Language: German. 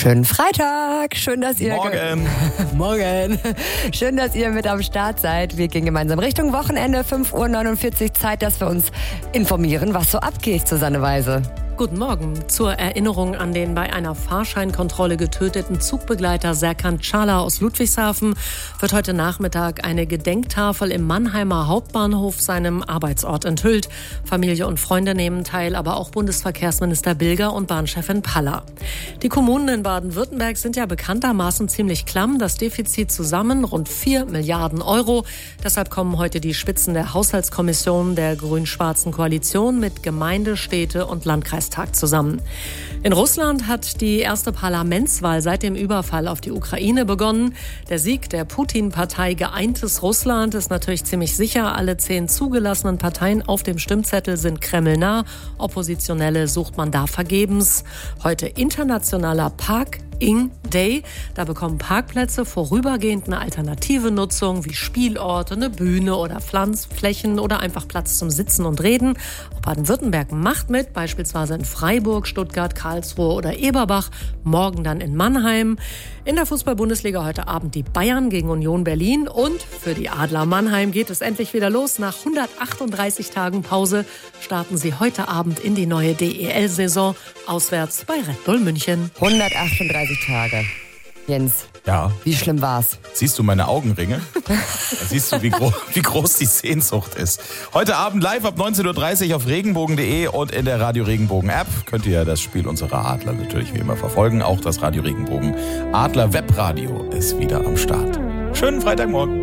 Schönen Freitag. Schön, dass ihr... Morgen. Schön, dass ihr mit am Start seid. Wir gehen gemeinsam Richtung Wochenende. 5:49 Uhr. Zeit, dass wir uns informieren, was so abgeht, Susanne Weise. Guten Morgen. Zur Erinnerung an den bei einer Fahrscheinkontrolle getöteten Zugbegleiter Serkan Çağlar aus Ludwigshafen wird heute Nachmittag eine Gedenktafel im Mannheimer Hauptbahnhof seinem Arbeitsort enthüllt. Familie und Freunde nehmen teil, aber auch Bundesverkehrsminister Bilger und Bahnchefin Paller. Die Kommunen in Baden-Württemberg sind ja bekanntermaßen ziemlich klamm. Das Defizit zusammen rund 4 Milliarden Euro. Deshalb kommen heute die Spitzen der Haushaltskommission der grün-schwarzen Koalition mit Gemeinde, Städte und Landkreistag zusammen. In Russland hat die erste Parlamentswahl seit dem Überfall auf die Ukraine begonnen. Der Sieg der Putin-Partei Geeintes Russland ist natürlich ziemlich sicher. Alle 10 zugelassenen Parteien auf dem Stimmzettel sind kremlnah. Oppositionelle sucht man da vergebens. Heute internationaler Park-Ing-Day. Da bekommen Parkplätze vorübergehend eine alternative Nutzung wie Spielorte, eine Bühne oder Pflanzflächen oder einfach Platz zum Sitzen und Reden. Auch Baden-Württemberg macht mit, beispielsweise in Freiburg, Stuttgart, Karlsruhe oder Eberbach. Morgen dann in Mannheim. In der Fußball-Bundesliga heute Abend die Bayern gegen Union Berlin. Und für die Adler Mannheim geht es endlich wieder los. Nach 138 Tagen Pause starten sie heute Abend in die neue DEL-Saison. Auswärts bei Red Bull München. 138 Tage. Jens, Ja. wie schlimm war's? Siehst du meine Augenringe? Da siehst du, wie groß die Sehnsucht ist. Heute Abend live ab 19.30 Uhr auf regenbogen.de und in der Radio Regenbogen App könnt ihr das Spiel unserer Adler natürlich wie immer verfolgen. Auch das Radio Regenbogen Adler Webradio ist wieder am Start. Schönen Freitagmorgen.